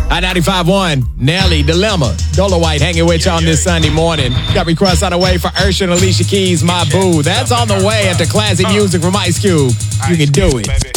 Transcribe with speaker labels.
Speaker 1: I-95.1, Nelly, Dilemma, Dola White hanging with you on this Sunday morning. Got requests on the way for Usher and Alicia Keys, My Boo. That's on the way at the classic music from Ice Cube. You can do it.